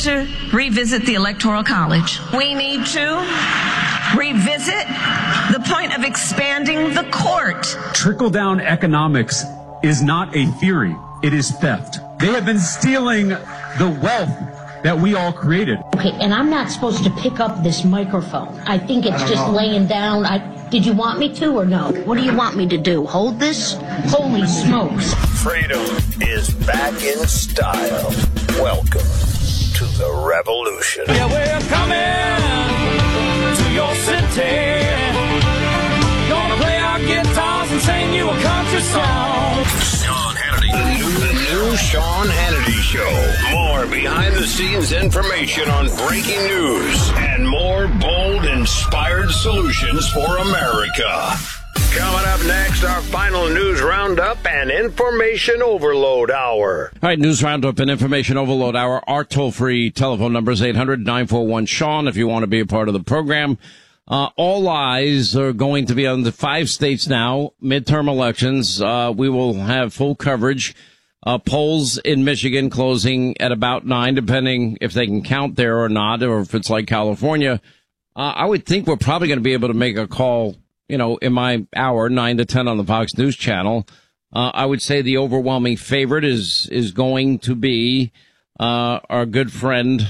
to revisit the Electoral College. We need to revisit the point of expanding the court. Trickle-down economics is not a theory. It is theft. They have been stealing the wealth that we all created. Okay, and I'm not supposed to pick up this microphone. I think it's just laying down. Did you want me to or no? What do you want me to do? Hold this? Holy smokes. Freedom is back in style. Welcome to the revolution. Yeah, we're coming to your city. Gonna play our guitars and sing you a country song. Sean Hannity. The new Sean Hannity Show. More behind-the-scenes information on breaking news and more bold, inspired solutions for America. Coming up next, our final news roundup and information overload hour. All right, news roundup and information overload hour. Our toll-free telephone number is 800-941-SEAN if you want to be a part of the program. All eyes are going to be on the 5 states now, midterm elections. We will have full coverage. Polls in Michigan closing at about 9, depending if they can count there or not, or if it's like California. I would think we're probably going to be able to make a call, in my hour, 9 to 10 on the Fox News channel. I would say the overwhelming favorite is going to be, our good friend,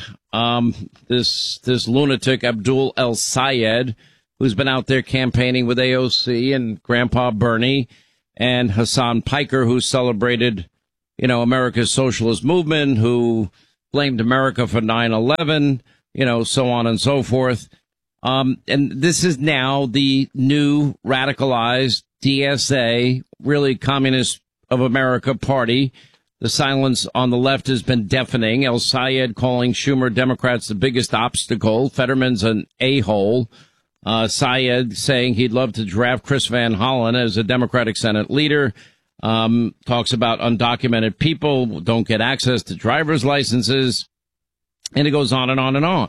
this lunatic Abdul El-Sayed, who's been out there campaigning with AOC and Grandpa Bernie and Hassan Piker, who celebrated, America's socialist movement, who blamed America for 9/11, so on and so forth. And this is now the new radicalized DSA, really Communist of America party. The silence on the left has been deafening. El-Sayed calling Schumer Democrats the biggest obstacle. Fetterman's an a-hole. Sayed saying he'd love to draft Chris Van Hollen as a Democratic Senate leader. Talks about undocumented people don't get access to driver's licenses. And it goes on and on and on.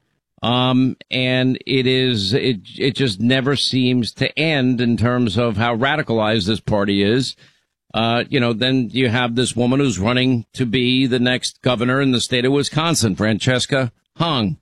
And it just never seems to end in terms of how radicalized this party is. Then you have this woman who's running to be the next governor in the state of Wisconsin, Francesca Hung.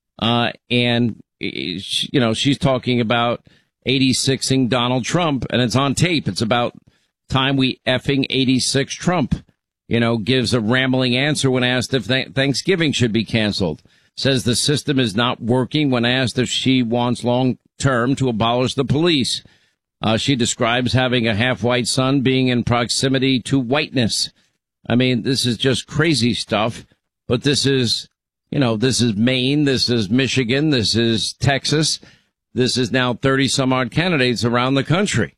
And she's talking about 86ing Donald Trump, and it's on tape. It's about time we effing 86 Trump. Gives a rambling answer when asked if Thanksgiving should be canceled. Says the system is not working when asked if she wants long term to abolish the police. She describes having a half-white son being in proximity to whiteness. I mean, this is just crazy stuff. But this is, this is Maine, this is Michigan, this is Texas. This is now 30-some-odd candidates around the country.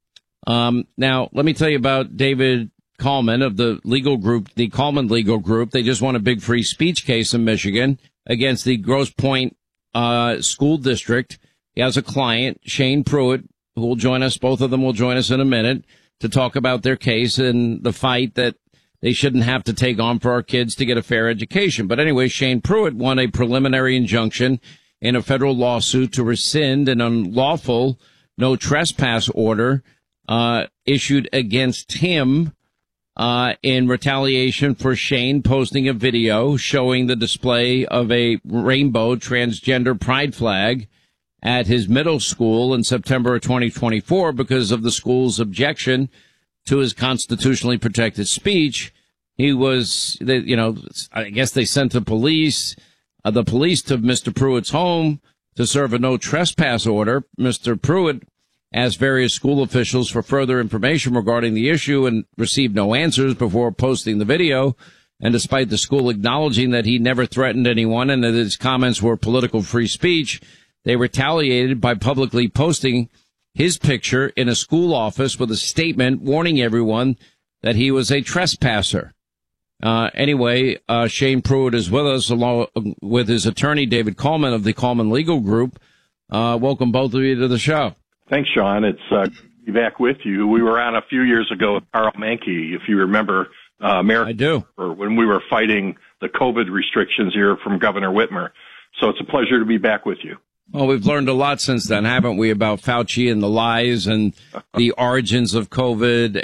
Now, let me tell you about David Kallman of the legal group, the Kallman Legal Group. They just won a big free speech case in Michigan against the Grosse Pointe School District. He has a client, Shane Pruitt, who will join us. Both of them will join us in a minute to talk about their case and the fight that they shouldn't have to take on for our kids to get a fair education. But anyway, Shane Pruitt won a preliminary injunction in a federal lawsuit to rescind an unlawful no trespass order issued against him in retaliation for Shane posting a video showing the display of a rainbow transgender pride flag at his middle school in September of 2024 because of the school's objection to his constitutionally protected speech. He was, I guess they sent the police to Mr. Pruitt's home to serve a no trespass order. Mr. Pruitt asked various school officials for further information regarding the issue and received no answers before posting the video. And despite the school acknowledging that he never threatened anyone and that his comments were political free speech, they retaliated by publicly posting his picture in a school office with a statement warning everyone that he was a trespasser. Anyway, Shane Pruitt is with us along with his attorney, David Kallman of the Kallman Legal Group. Welcome both of you to the show. Thanks, Sean. It's to be back with you. We were on a few years ago with Carl Mankey, if you remember, America. I do. When we were fighting the COVID restrictions here from Governor Whitmer. So it's a pleasure to be back with you. Well, we've learned a lot since then, haven't we, about Fauci and the lies and the origins of COVID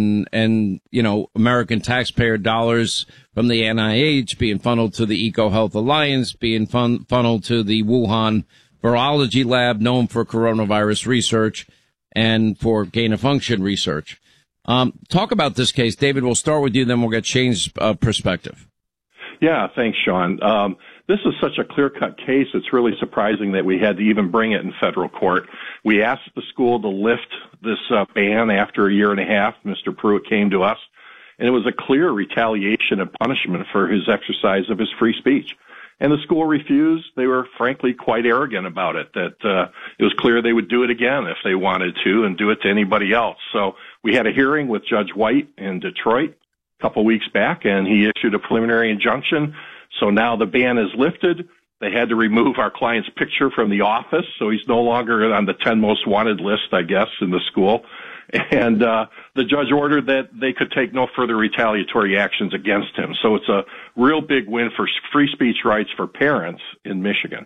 and American taxpayer dollars from the NIH being funneled to the EcoHealth Alliance, being funneled to the Wuhan Virology Lab, known for coronavirus research and for gain-of-function research. Talk about this case. David, we'll start with you, then we'll get Shane's perspective. Yeah, thanks, Sean. This is such a clear-cut case, it's really surprising that we had to even bring it in federal court. We asked the school to lift this ban after a year and a half. Mr. Pruitt came to us, and it was a clear retaliation and punishment for his exercise of his free speech. And the school refused. They were, frankly, quite arrogant about it, that it was clear they would do it again if they wanted to and do it to anybody else. So we had a hearing with Judge White in Detroit a couple weeks back, and he issued a preliminary injunction. So now the ban is lifted. They had to remove our client's picture from the office, so he's no longer on the 10 most wanted list, I guess, in the school. And the judge ordered that they could take no further retaliatory actions against him. So it's a real big win for free speech rights for parents in Michigan.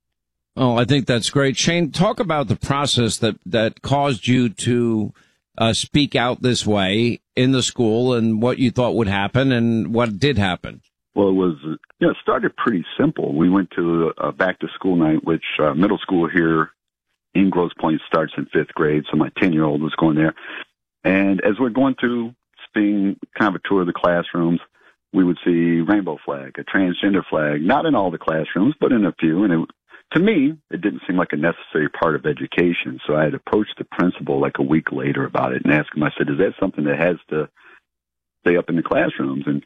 Oh, I think that's great. Shane, talk about the process that caused you to speak out this way in the school and what you thought would happen and what did happen. Well, it started pretty simple. We went to a back-to-school night, which middle school here in Grosse Pointe starts in 5th grade, so my 10-year-old was going there. And as we're going through, being kind of a tour of the classrooms, we would see rainbow flag, a transgender flag, not in all the classrooms, but in a few. And to me, it didn't seem like a necessary part of education. So I had approached the principal like a week later about it and asked him, I said, is that something that has to stay up in the classrooms? And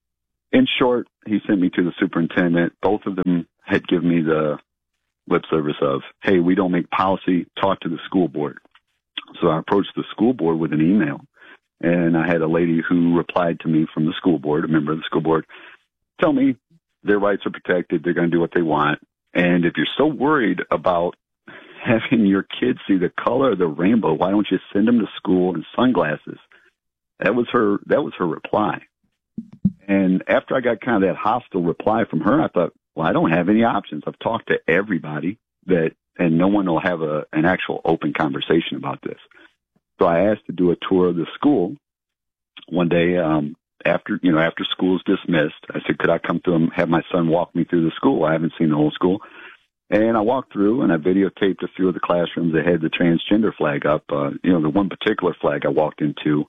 in short, he sent me to the superintendent. Both of them had given me the lip service of, hey, we don't make policy, talk to the school board. So I approached the school board with an email, and I had a lady who replied to me from the school board, a member of the school board, tell me their rights are protected, they're going to do what they want, and if you're so worried about having your kids see the color of the rainbow, why don't you send them to school in sunglasses? That was her reply. And after I got kind of that hostile reply from her, I thought, well, I don't have any options. I've talked to everybody and no one will have an actual open conversation about this. So I asked to do a tour of the school one day, after school is dismissed. I said, could I come through and have my son walk me through the school? I haven't seen the whole school. And I walked through and I videotaped a few of the classrooms that had the transgender flag up. The one particular flag I walked into,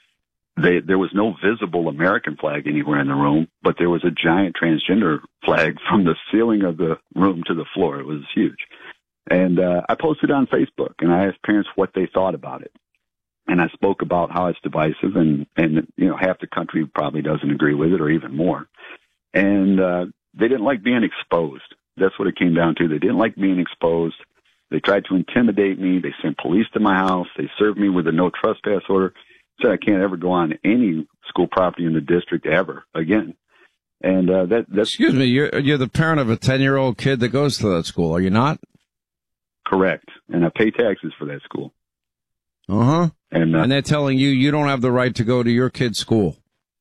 there was no visible American flag anywhere in the room, but there was a giant transgender flag from the ceiling of the room to the floor. It was huge. And I posted it on Facebook, and I asked parents what they thought about it. And I spoke about how it's divisive, and half the country probably doesn't agree with it, or even more. And they didn't like being exposed. That's what it came down to. They didn't like being exposed. They tried to intimidate me. They sent police to my house. They served me with a no trespass order. Said I can't ever go on any school property in the district ever again. And that's... Excuse me, you're the parent of a 10-year-old kid that goes to that school, are you not? Correct. And I pay taxes for that school. Uh-huh. And they're telling you don't have the right to go to your kid's school.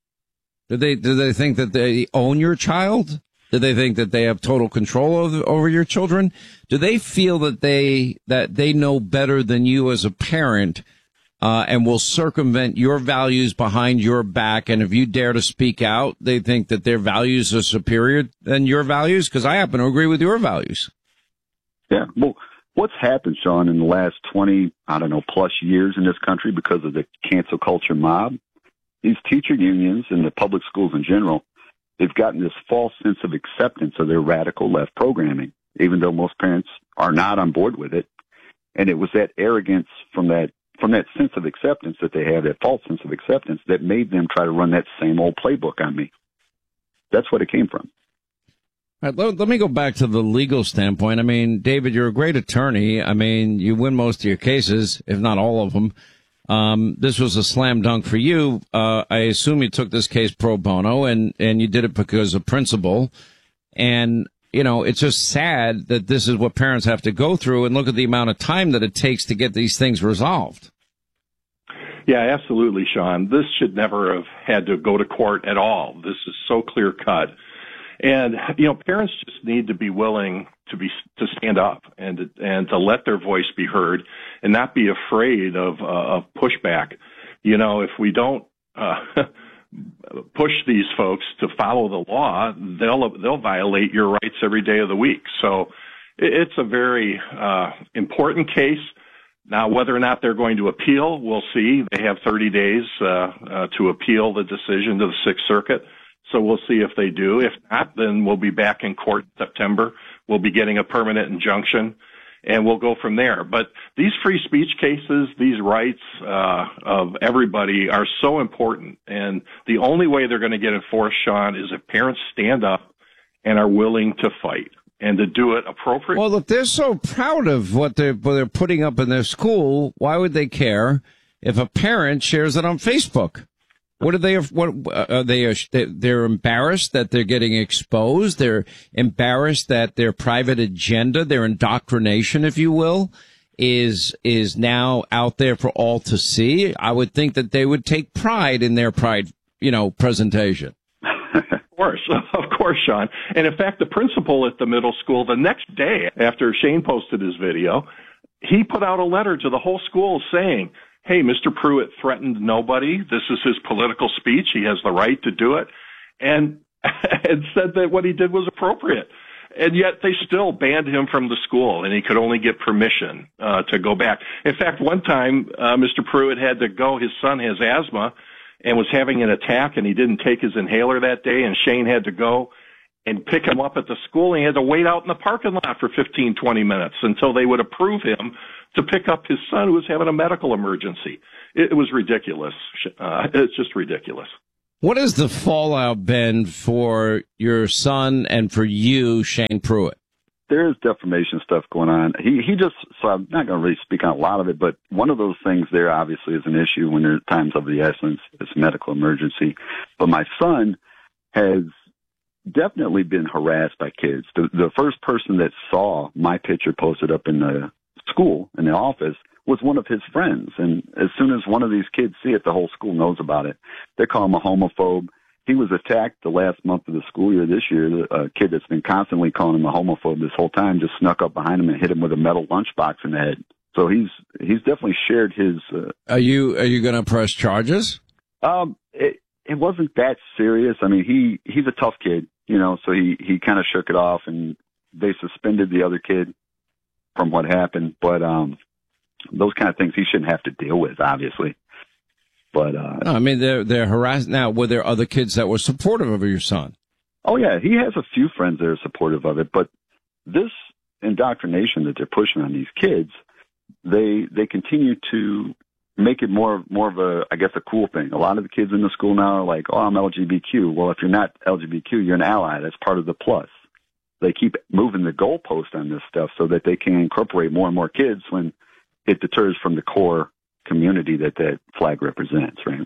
Do they think that they own your child? Do they think that they have total control over your children? Do they feel that they know better than you as a parent, and will circumvent your values behind your back? And if you dare to speak out, they think that their values are superior than your values? Because I happen to agree with your values. Yeah. Well, what's happened, Sean, in the last 20, plus years in this country because of the cancel culture mob, these teacher unions and the public schools in general, they've gotten this false sense of acceptance of their radical left programming, even though most parents are not on board with it. And it was that arrogance from that sense of acceptance that they have, that false sense of acceptance, that made them try to run that same old playbook on me. That's what it came from. All right, let me go back to the legal standpoint. I mean, David, you're a great attorney. I mean, you win most of your cases, if not all of them. This was a slam dunk for you. I assume you took this case pro bono and you did it because of principle. And, it's just sad that this is what parents have to go through, and look at the amount of time that it takes to get these things resolved. Yeah, absolutely, Sean. This should never have had to go to court at all. This is so clear cut. And, parents just need to be willing to stand up and to let their voice be heard and not be afraid of pushback. You know, if we don't push these folks to follow the law, they'll violate your rights every day of the week. So it's a very important case. Now, whether or not they're going to appeal, we'll see. They have 30 days to appeal the decision to the Sixth Circuit. So we'll see if they do. If not, then we'll be back in court in September. We'll be getting a permanent injunction, and we'll go from there. But these free speech cases, these rights of everybody are so important. And the only way they're going to get enforced, Sean, is if parents stand up and are willing to fight and to do it appropriately. Well, if they're so proud of what they're putting up in their school, why would they care if a parent shares it on Facebook? What are they? What are they? They're embarrassed that they're getting exposed. They're embarrassed that their private agenda, their indoctrination, if you will, is now out there for all to see. I would think that they would take pride in their presentation. Of course, Sean. And in fact, the principal at the middle school, the next day after Shane posted his video, he put out a letter to the whole school saying, hey, Mr. Pruitt threatened nobody. This is his political speech. He has the right to do it. And said that what he did was appropriate. And yet they still banned him from the school, and he could only get permission to go back. In fact, one time, Mr. Pruitt had to go. His son has asthma and was having an attack, and he didn't take his inhaler that day, and Shane had to go and pick him up at the school, and he had to wait out in the parking lot for 15, 20 minutes until they would approve him to pick up his son who was having a medical emergency. It was ridiculous. It's just ridiculous. What has the fallout been for your son and for you, Shane Pruitt? There is defamation stuff going on. He just, so I'm not going to really speak on a lot of it, but one of those things there obviously is an issue when there's times of the essence. It's a medical emergency. But my son has definitely been harassed by kids. The first person that saw my picture posted up in the school, in the office, was one of his friends. And as soon as one of these kids see it, the whole school knows about it. They call him a homophobe. He was attacked the last month of the school year this year. A kid that's been constantly calling him a homophobe this whole time just snuck up behind him and hit him with a metal lunchbox in the head. So he's definitely shared his. Are you going to press charges? It wasn't that serious. I mean, he's a tough kid, so he kind of shook it off, and they suspended the other kid from what happened. But those kind of things he shouldn't have to deal with, obviously. But no, I mean, they're harassed. Now, were there other kids that were supportive of your son? Oh, yeah. He has a few friends that are supportive of it. But this indoctrination that they're pushing on these kids, they continue to make it more of a, I guess, a cool thing. A lot of the kids in the school now are like, oh, I'm LGBTQ. Well, if you're not LGBTQ, you're an ally. That's part of the plus. They keep moving the goalpost on this stuff so that they can incorporate more and more kids when it deters from the core community that flag represents, right?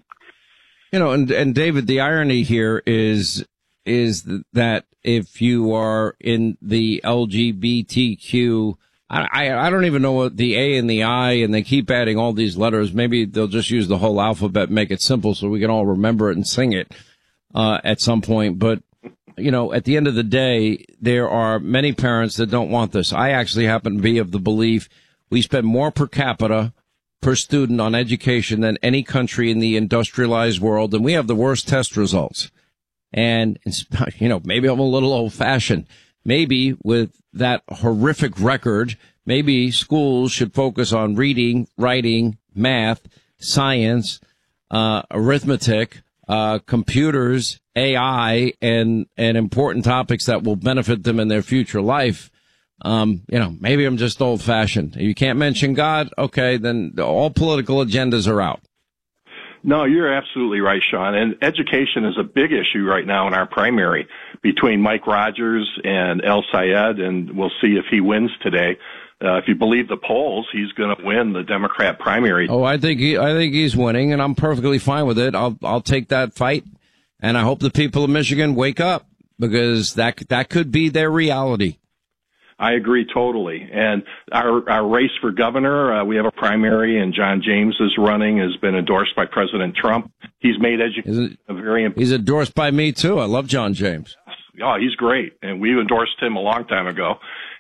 And David, the irony here is that if you are in the LGBTQ, I don't even know what the A and the I, and they keep adding all these letters. Maybe they'll just use the whole alphabet, make it simple so we can all remember it and sing it at some point. But, at the end of the day, there are many parents that don't want this. I actually happen to be of the belief we spend more per capita per student on education than any country in the industrialized world, and we have the worst test results. And, maybe I'm a little old-fashioned. Maybe with that horrific record, maybe schools should focus on reading, writing, math, science, arithmetic, computers, AI, and important topics that will benefit them in their future life. Maybe I'm just old fashioned. You can't mention God. Okay. Then all political agendas are out. No, you're absolutely right, Sean. And education is a big issue right now in our primary between Mike Rogers and El Sayed. And we'll see if he wins today. If you believe the polls, he's going to win the Democrat primary. Oh, I think he's winning, and I'm perfectly fine with it. I'll take that fight. And I hope the people of Michigan wake up, because that could be their reality. I agree totally. And our race for governor, we have a primary, and John James is running, has been endorsed by President Trump. He's made education a very important. He's endorsed by me too. I love John James. Oh, he's great. And we endorsed him a long time ago.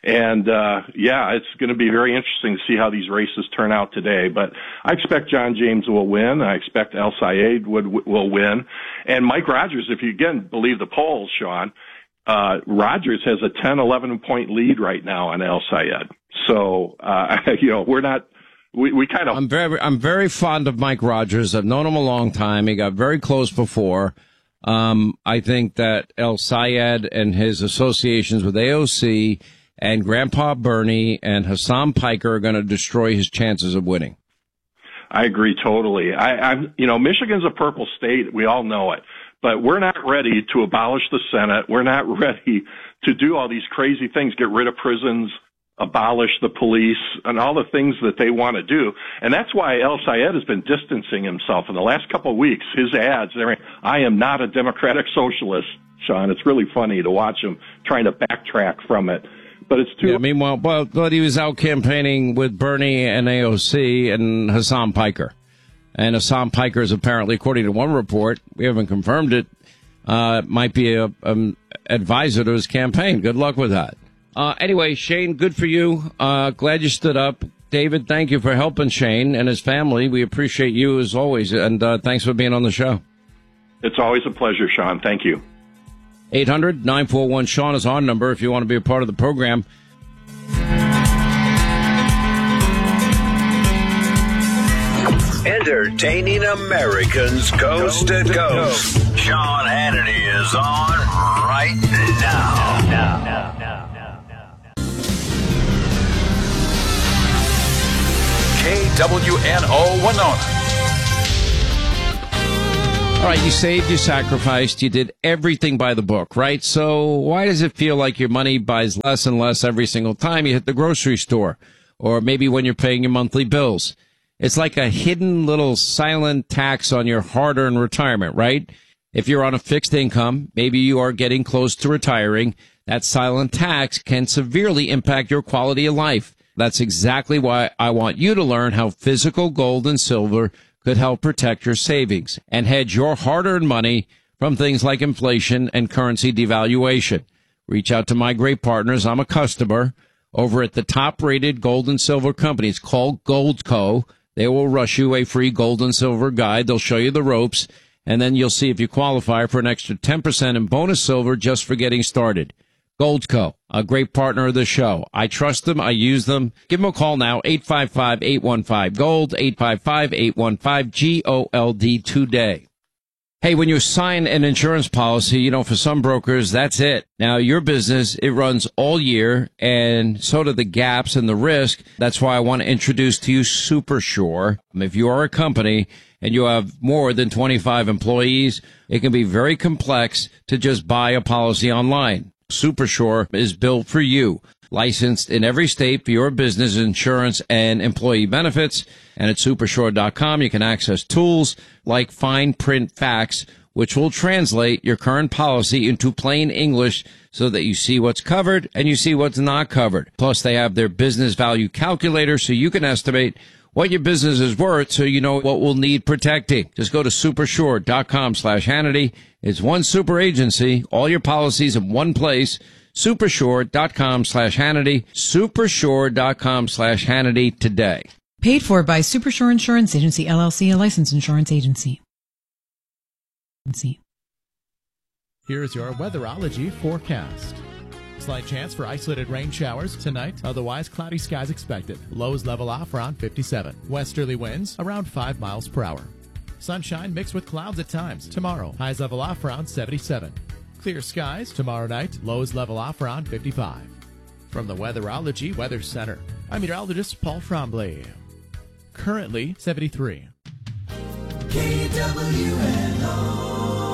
And, it's going to be very interesting to see how these races turn out today. But I expect John James will win. I expect El Sayed will win. And Mike Rogers, if you again believe the polls, Sean, Rogers has a 10, 11-point lead right now on El Sayed. So, we're not, we kind of. I'm very fond of Mike Rogers. I've known him a long time. He got very close before. I think that El Sayed and his associations with AOC and Grandpa Bernie and Hassan Piker are going to destroy his chances of winning. I agree totally. Michigan's a purple state. We all know it. But we're not ready to abolish the Senate. We're not ready to do all these crazy things, get rid of prisons, abolish the police, and all the things that they want to do. And that's why El Sayed has been distancing himself in the last couple of weeks. His ads, I am not a democratic socialist, Sean. It's really funny to watch him trying to backtrack from it. But it's too. Yeah, meanwhile, but he was out campaigning with Bernie and AOC and Hassan Piker. And Hassan Piker is apparently, according to one report, we haven't confirmed it, might be an advisor to his campaign. Good luck with that. Anyway, Shane, good for you. Glad you stood up. David, thank you for helping Shane and his family. We appreciate you as always. And thanks for being on the show. It's always a pleasure, Sean. Thank you. 800-941-SEAN is our number if you want to be a part of the program. Entertaining Americans coast to coast. Sean Hannity is on right now. KWNO Winona. All right, you saved, you sacrificed, you did everything by the book, right? So why does it feel like your money buys less and less every single time you hit the grocery store? Or maybe when you're paying your monthly bills? It's like a hidden little silent tax on your hard-earned retirement, right? If you're on a fixed income, maybe you are getting close to retiring, that silent tax can severely impact your quality of life. That's exactly why I want you to learn how physical gold and silver could help protect your savings and hedge your hard-earned money from things like inflation and currency devaluation. Reach out to my great partners. I'm a customer over at the top-rated gold and silver company. It's called Goldco. They will rush you a free gold and silver guide. They'll show you the ropes, and then you'll see if you qualify for an extra 10% in bonus silver just for getting started. Goldco, a great partner of the show. I trust them. I use them. Give them a call now, 855-815-GOLD, 855-815-GOLD today. Hey, when you sign an insurance policy, for some brokers, that's it. Now, your business, it runs all year, and so do the gaps and the risk. That's why I want to introduce to you SuperSure. If you are a company and you have more than 25 employees, it can be very complex to just buy a policy online. SuperSure is built for you. Licensed in every state for your business insurance and employee benefits. And at Supersure.com, you can access tools like fine print facts, which will translate your current policy into plain English so that you see what's covered and you see what's not covered. Plus, they have their business value calculator so you can estimate what your business is worth so you know what will need protecting. Just go to Supersure.com/Hannity. It's one super agency, all your policies in one place. Supersure.com/Hannity. Supersure.com/Hannity today. Paid for by Supersure Insurance Agency, LLC, a licensed insurance agency. Here's your weatherology forecast. Slight chance for isolated rain showers tonight. Otherwise, cloudy skies expected. Lows level off around 57. Westerly winds around 5 miles per hour. Sunshine mixed with clouds at times. Tomorrow, highs level off around 77. Clear skies tomorrow night. Lows level off around 55. From the Weatherology Weather Center, I'm meteorologist Paul Tremblay. Currently 73. KWNO.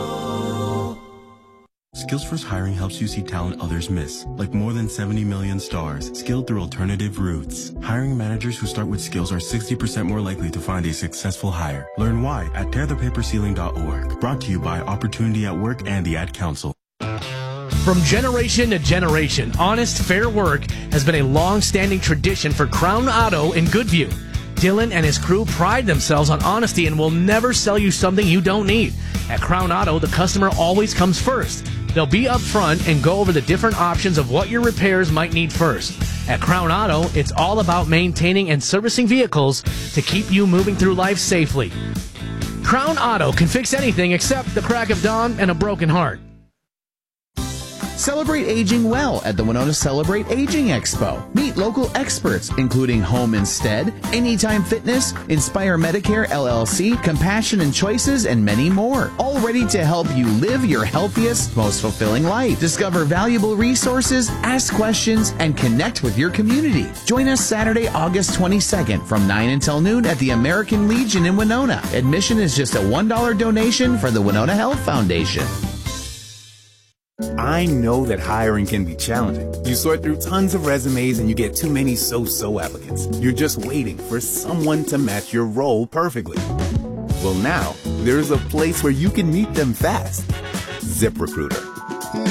Skillsforce Hiring helps you see talent others miss, like more than 70 million stars, skilled through alternative routes. Hiring managers who start with skills are 60% more likely to find a successful hire. Learn why at tearthepaperceiling.org. Brought to you by Opportunity at Work and the Ad Council. From generation to generation, honest, fair work has been a long-standing tradition for Crown Auto in Goodview. Dylan and his crew pride themselves on honesty and will never sell you something you don't need. At Crown Auto, the customer always comes first. They'll be upfront and go over the different options of what your repairs might need first. At Crown Auto, it's all about maintaining and servicing vehicles to keep you moving through life safely. Crown Auto can fix anything except the crack of dawn and a broken heart. Celebrate aging well at the Winona Celebrate Aging Expo. Meet local experts, including Home Instead, Anytime Fitness, Inspire Medicare LLC, Compassion and Choices, and many more. All ready to help you live your healthiest, most fulfilling life. Discover valuable resources, ask questions, and connect with your community. Join us Saturday, August 22nd from 9 until noon at the American Legion in Winona. Admission is just a $1 donation for the Winona Health Foundation. I know that hiring can be challenging. You sort through tons of resumes and you get too many so-so applicants. You're just waiting for someone to match your role perfectly. Well, now, there's a place where you can meet them fast. ZipRecruiter.